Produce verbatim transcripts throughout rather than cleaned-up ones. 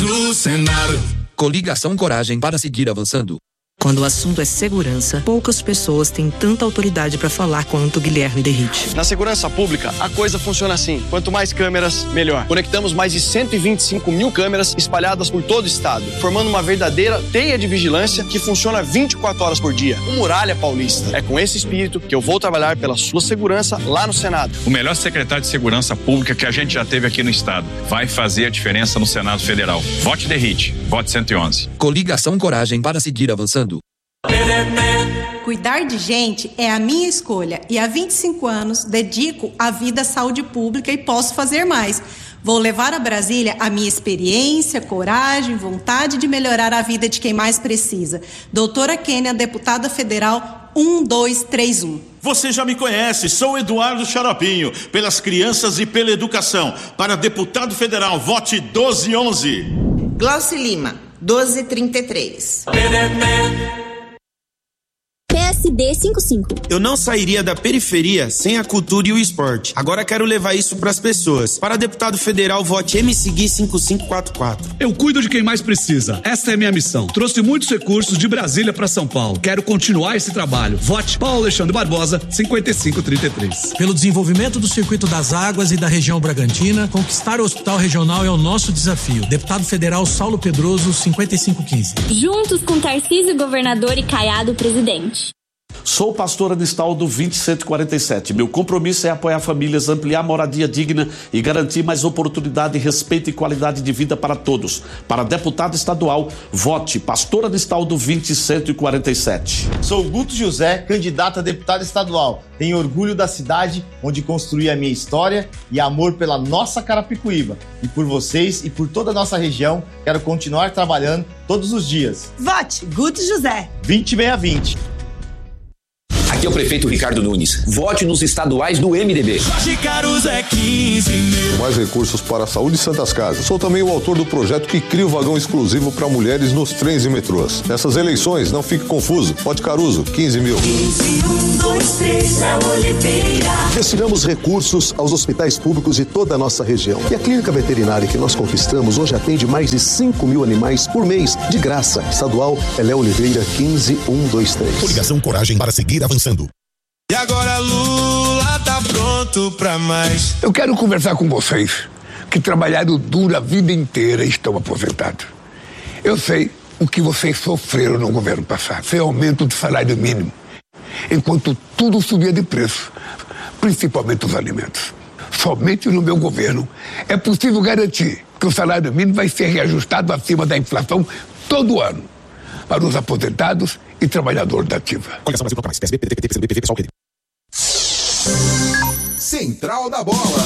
no Senado. Coligação Coragem para seguir avançando. Quando o assunto é segurança, poucas pessoas têm tanta autoridade para falar quanto Guilherme Derrite. Na segurança pública, a coisa funciona assim. Quanto mais câmeras, melhor. Conectamos mais de cento e vinte e cinco mil câmeras espalhadas por todo o estado, formando uma verdadeira teia de vigilância que funciona vinte e quatro horas por dia. O Muralha Paulista. É com esse espírito que eu vou trabalhar pela sua segurança lá no Senado. O melhor secretário de segurança pública que a gente já teve aqui no estado. Vai fazer a diferença no Senado Federal. Vote Derrite. Vote cento e onze. Coligação Coragem para seguir avançando. Cuidar de gente é a minha escolha e há vinte e cinco anos dedico a vida à saúde pública e posso fazer mais. Vou levar a Brasília a minha experiência, coragem, vontade de melhorar a vida de quem mais precisa. Doutora Kênia, deputada federal um dois três um. Você já me conhece, sou Eduardo Xaropinho, pelas crianças e pela educação. Para deputado federal, vote doze onze. Glauci Lima, doze trinta e três. P S D cinquenta e cinco. Eu não sairia da periferia sem a cultura e o esporte. Agora quero levar isso pras pessoas. Para deputado federal, vote M S G cinco cinco quatro quatro. Eu cuido de quem mais precisa. Esta é minha missão. Trouxe muitos recursos de Brasília para São Paulo. Quero continuar esse trabalho. Vote Paulo Alexandre Barbosa, cinquenta e cinco trinta e três. Pelo desenvolvimento do circuito das águas e da região Bragantina, conquistar o hospital regional é o nosso desafio. Deputado federal Saulo Pedroso, cinquenta e cinco quinze. Juntos com Tarcísio, governador, e Caiado, presidente. Sou pastor Anistaldo vinte cento e quarenta e sete. Meu compromisso é apoiar famílias, ampliar moradia digna e garantir mais oportunidade, respeito e qualidade de vida para todos. Para deputado estadual, vote pastor Anistaldo vinte cento e quarenta e sete. Sou Guto José, candidato a deputado estadual. Tenho orgulho da cidade onde construí a minha história e amor pela nossa Carapicuíba. E por vocês e por toda a nossa região, quero continuar trabalhando todos os dias. Vote Guto José. vinte seiscentos e vinte. Aqui é o prefeito Ricardo Nunes. Vote nos estaduais do M D B. Mais recursos para a saúde e Santas Casas. Sou também o autor do projeto que cria o vagão exclusivo para mulheres nos trens e metrôs. Nessas eleições, não fique confuso. Vote Caruso, quinze mil. quinze, um, dois, três, é Oliveira. Destinamos recursos aos hospitais públicos de toda a nossa região. E a clínica veterinária que nós conquistamos hoje atende mais de cinco mil animais por mês, de graça. Estadual é Léo Oliveira, quinze, um, dois, três. Coligação Coragem para seguir avançando. E agora Lula tá pronto pra mais. Eu quero conversar com vocês que trabalharam duro a vida inteira e estão aposentados. Eu sei o que vocês sofreram no governo passado. Foi aumento do salário mínimo, enquanto tudo subia de preço, principalmente os alimentos. Somente no meu governo é possível garantir que o salário mínimo vai ser reajustado acima da inflação todo ano para os aposentados e trabalhadores da ativa. Coligação Brasil mais. P S B, P D T, P T, P C B, P V, pessoal, P D. Central da Bola.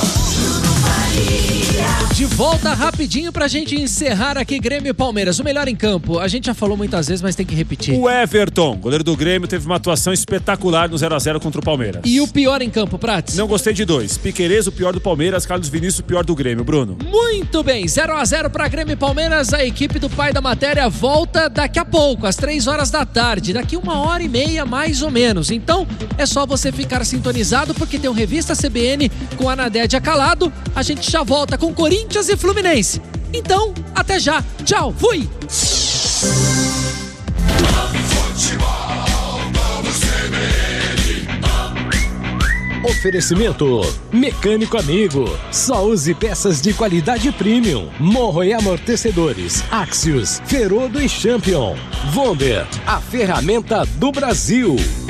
De volta rapidinho pra gente encerrar aqui Grêmio e Palmeiras. O melhor em campo, a gente já falou muitas vezes, mas tem que repetir. O Everton, goleiro do Grêmio, teve uma atuação espetacular no zero a zero contra o Palmeiras. E o pior em campo, Prats? Não gostei de dois. Piquerez, o pior do Palmeiras, Carlos Vinícius, o pior do Grêmio. Bruno. Muito bem, zero a zero pra Grêmio e Palmeiras. A equipe do pai da matéria volta daqui a pouco, às três horas da tarde. Daqui uma hora e meia, mais ou menos. Então, é só você ficar sintonizado, porque tem um Revista C B N com a Nadédia Calado. A gente já volta com Corinthians e Fluminense. Então, até já. Tchau, fui! Oferecimento Mecânico Amigo. Só use peças de qualidade premium. Morro e amortecedores. Axios, Ferodo e Champion. Vonder, a ferramenta do Brasil.